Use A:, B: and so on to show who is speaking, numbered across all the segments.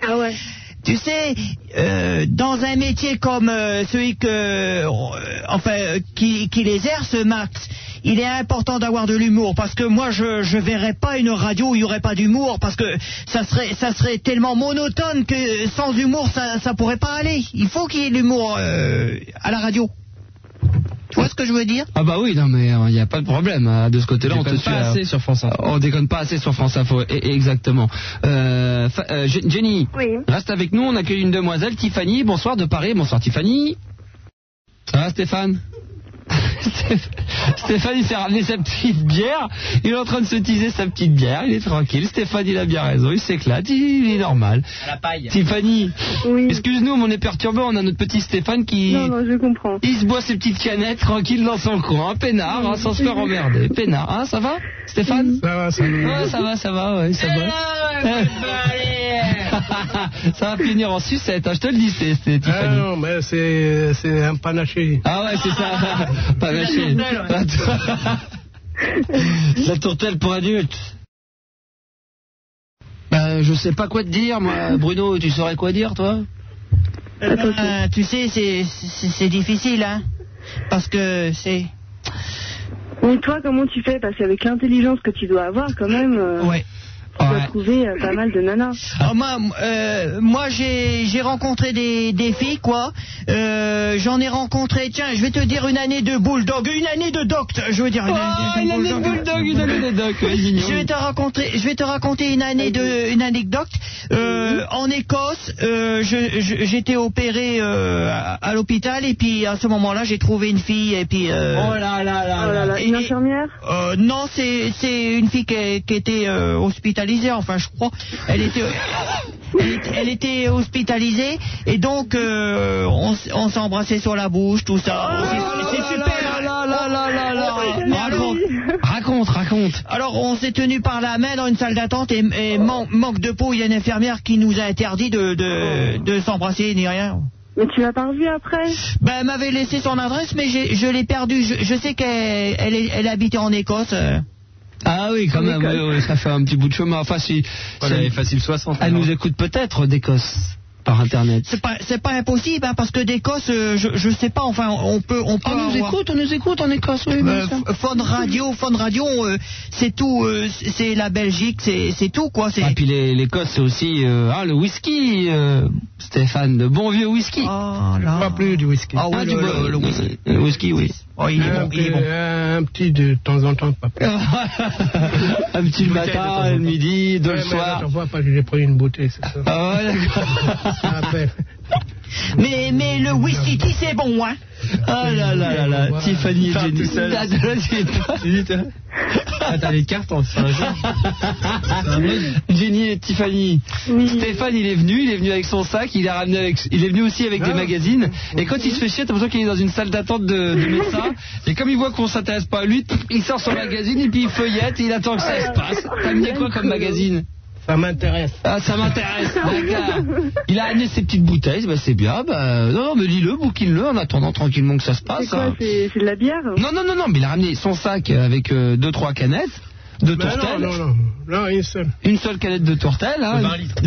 A: Ah ouais.
B: Tu sais, dans un métier comme celui qui l'exerce, Max, il est important d'avoir de l'humour, parce que moi je verrais pas une radio où il y aurait pas d'humour, parce que ça serait tellement monotone que sans humour ça pourrait pas aller. Il faut qu'il y ait de l'humour à la radio. Tu vois ce que je veux dire?
C: Ah bah oui, non mais il n'y a pas de problème de ce côté-là.
D: On déconne pas assez sur France Info.
C: On déconne pas assez sur France Info, exactement. Jenny,
A: oui.
C: Reste avec nous, on accueille une demoiselle, Tiffany, bonsoir de Paris, bonsoir Tiffany. Ça va Stéphane? Stéphane il s'est ramené sa petite bière, il est en train de se teaser sa petite bière, il est tranquille, Stéphane il a bien raison, il s'éclate, il est normal.
D: À la paille.
C: Tiffany,
A: oui.
C: Excuse-nous mais on est perturbé, on a notre petit Stéphane qui...
A: Non, je comprends.
C: Il se boit ses petites canettes tranquille dans son coin, peinard, sans se faire emmerder, peinard, ça va Stéphane?
E: Ça va, ça va.
C: Ouais, ça va, ça va. Ça va finir en sucette, je te le dis, c'est Tiffany.
E: Ah non, mais c'est un panaché.
C: Ah ouais, c'est ça, panaché. La tourtelle pour adultes. Je sais pas quoi te dire, moi. Bruno, tu saurais quoi dire, toi?
B: Tu sais, c'est difficile, hein, parce que c'est...
A: Mais toi, comment tu fais? Parce qu'avec l'intelligence que tu dois avoir, quand même...
B: Ouais.
A: Tu dois trouver pas mal de nanas.
B: Alors moi j'ai rencontré des filles, quoi. J'en ai rencontré, tiens, je vais te dire une année de bulldog, une année de docte, je veux dire une année de bulldog,
C: une année de doc,
B: je vais te raconter une anecdote. En Écosse, j'étais opéré à l'hôpital, et puis à ce moment-là j'ai trouvé une fille, et puis
A: Oh là là, une infirmière?
B: Non, c'est une fille qui était hospitalisée, enfin je crois. Elle était hospitalisée, et donc on s'est embrassé sur la bouche, tout ça. C'est super. Raconte. Alors on s'est tenu par la main dans une salle d'attente, et manque de peau, il y a une infirmière qui nous a interdit de s'embrasser ni rien.
A: Mais tu l'as pas revue après?
B: Ben, elle m'avait laissé son adresse, mais je l'ai perdue. Je sais qu'elle habitait en Écosse.
C: Ah oui, quand même, oui, ça fait un petit bout de chemin. Enfin, si
D: elle est facile 60.
C: Elle nous écoute peut-être d'Écosse par internet.
B: C'est pas impossible, hein, parce que d'Écosse, je sais pas. Enfin, on peut.
C: On nous écoute en Écosse, oui.
B: Fun Radio, c'est tout. C'est la Belgique, c'est tout, quoi.
C: Ah, puis l'Écosse, c'est aussi le whisky, Stéphane, le bon vieux whisky.
B: Oh là.
E: Pas plus du whisky.
B: Ah oui, le whisky.
C: Le whisky, oui.
B: Oh, il est bon.
E: Un petit de temps en temps, pas plus.
C: Un petit le matin, le midi, deux le soir.
E: Je vois pas que j'ai pris une bouteille, c'est ça.
C: Ah ouais, d'accord.
B: Mais le whisky, c'est bon, hein.
C: Ah là, Tiffany et Jenny.
D: T'as les cartes en fin.
C: Jenny et Tiffany.
A: Oui.
C: Stéphane, il est venu avec son sac, il est venu aussi avec des magazines. Et quand il se fait chier, t'as l'impression qu'il est dans une salle d'attente de médecin. Et comme il voit qu'on s'intéresse pas à lui, il sort son magazine et puis il feuillette et il attend que ça se passe. T'as amené quoi comme magazine?
E: Ça m'intéresse.
C: Ah, ça m'intéresse, d'accord. Il a amené ses petites bouteilles, c'est bien. Non, mais lis-le, bouquine-le en attendant tranquillement que ça se passe.
A: C'est quoi, c'est de la bière?
C: Non, mais il a ramené son sac avec 2-3 canettes de tourtelle.
E: Non, une seule.
C: Une seule canette de tourtelle, hein.
D: 20 litres.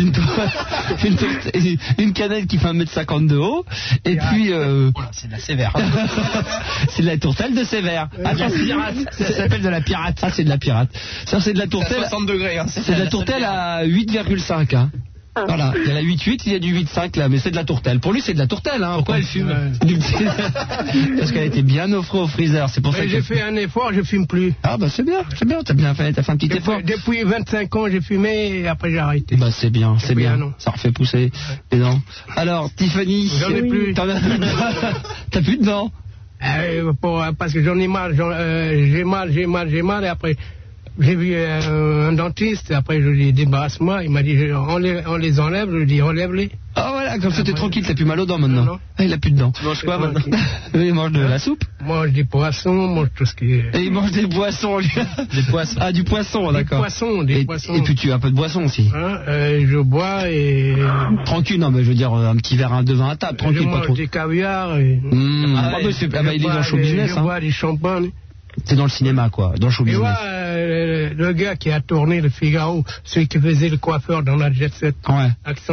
C: Une canette qui fait 1m50 de haut. Et puis...
D: c'est de la sévère.
C: C'est de la tourtelle de sévère. Attends, ça s'appelle de la pirate. Ah, c'est de la pirate. Ça, c'est de la tourtelle...
D: À 60 degrés. Hein.
C: C'est de la tourtelle à 8,5. Hein. Voilà, il y a la 8,8, il y a du 8,5 là, mais c'est de la tourtelle. Pour lui, c'est de la tourtelle, hein.
D: Pourquoi elle fume?
C: Parce qu'elle était bien au freezer, c'est pour ça que...
E: J'ai fait un effort, je fume plus.
C: Ah bah c'est bien, t'as fait un petit effort.
E: Depuis 25 ans, j'ai fumé et après j'ai arrêté.
C: Bah c'est bien, ça refait pousser les dents. Alors, Tiffany...
E: J'en ai plus.
C: T'as plus de dents?
E: Parce que j'en ai mal, j'ai mal et après... J'ai vu un dentiste, après je lui ai dit débarrasse-moi, il m'a dit on les enlève, je lui ai dit enlève-les.
C: Ah voilà, comme ça t'es tranquille, t'as plus mal aux dents maintenant.
E: Non.
C: Ah, il a plus de dents.
D: Tu manges quoi maintenant?
C: Il mange de la soupe.
E: Mange des poissons, mange tout ce qui est...
C: Et il mange des boissons, lui.
D: Des poissons.
C: Ah, du poisson, d'accord.
E: Des poissons.
C: Et puis tu as un peu de boisson aussi.
E: Je bois et...
C: Tranquille, non mais je veux dire un petit verre de vin à table, tranquille, pas trop.
E: Je mange des caviars et...
C: il est dans le show business.
E: Je bois des champagnes.
C: C'est dans le cinéma, quoi, dans le show business.
E: Et le gars qui a tourné le Figaro, celui qui faisait le coiffeur dans la Jet Set.
C: Ouais.